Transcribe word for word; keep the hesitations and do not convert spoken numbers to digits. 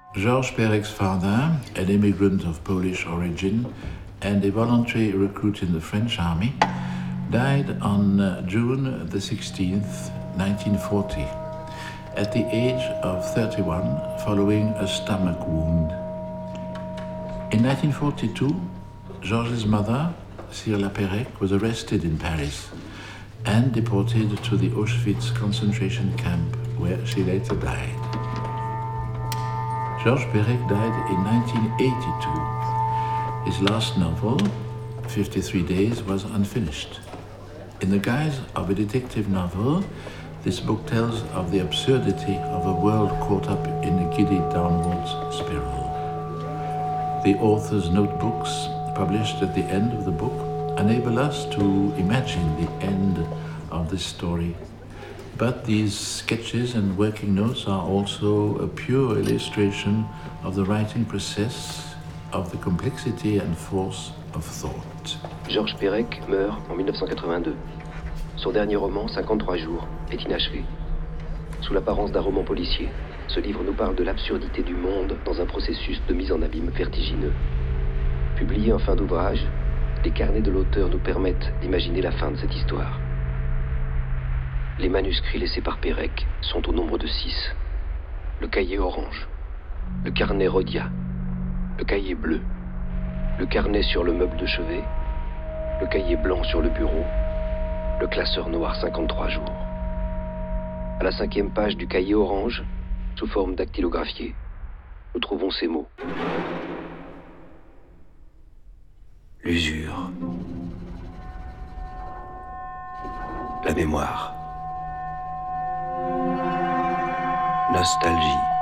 Georges Perec's father, an immigrant of Polish origin and a voluntary recruit in the French army, died on uh, June the sixteenth, nineteen forty, at the age of thirty-one, following a stomach wound. In nineteen forty-two, Georges' mother, Cyrilla Perec, was arrested in Paris and deported to the Auschwitz concentration camp, where she later died. Georges Perec died in nineteen eighty-two. His last novel, fifty-three days, was unfinished. In the guise of a detective novel, this book tells of the absurdity of a world caught up in a giddy downwards spiral. The author's notebooks, published at the end of the book, enable us to imagine the end of this story. But these sketches and working notes are also a pure illustration of the writing process, of the complexity and force of thought. Georges Perec meurt en mille neuf cent quatre-vingt-deux. Son dernier roman, cinquante-trois jours, est inachevé. Sous l'apparence d'un roman policier, ce livre nous parle de l'absurdité du monde dans un processus de mise en abîme vertigineux. Publié en fin d'ouvrage, les carnets de l'auteur nous permettent d'imaginer la fin de cette histoire. Les manuscrits laissés par Perec sont au nombre de six. Le cahier orange, le carnet rhodia, le cahier bleu, le carnet sur le meuble de chevet, le cahier blanc sur le bureau, le classeur noir cinquante-trois jours. À la cinquième page du cahier orange, sous forme dactylographiée, nous trouvons ces mots. L'usure. La mémoire. Nostalgie.